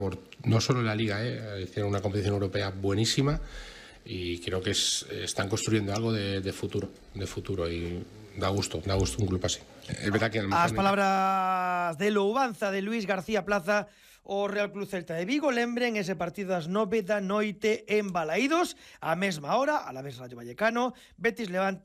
No solo en la Liga, hicieron una competición europea buenísima y creo que están construyendo algo de futuro y da gusto un club así. Es verdad que as palabras de louvanza de Luís García Plaza o Real Club Celta de Vigo. Lembren ese partido ás 9 da noite en Balaídos, a mesma hora, a la vez Rayo Vallecano, Betis Levante